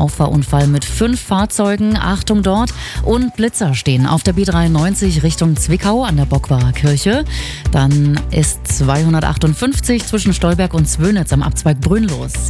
Auffahrunfall mit 5 Fahrzeugen. Achtung dort. Und Blitzer stehen auf der B93 Richtung Zwickau an der Bockwarer Kirche. Dann ist 258 zwischen Stolberg und Zwönitz am Abzweig Brünn los.